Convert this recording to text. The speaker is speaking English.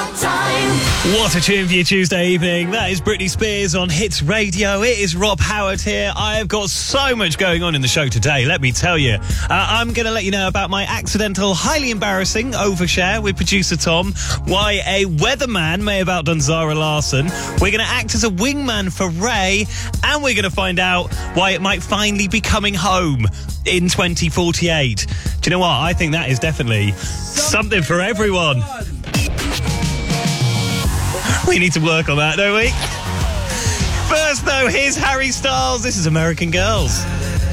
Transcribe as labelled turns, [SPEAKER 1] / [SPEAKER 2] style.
[SPEAKER 1] What a tune for your Tuesday evening. That is Britney Spears on Hits Radio. It is Rob Howard here. I have got so much going on in the show today, let me tell you. I'm going to let you know about my accidental, highly embarrassing overshare with producer Tom, why a weatherman may have outdone Zara Larsson. We're going to act as a wingman for Ray, and we're going to find out why it might finally be coming home in 2048. Do you know what? I think that is definitely something for everyone. We need to work on that, don't we? First, though, here's Harry Styles. This is American Girls.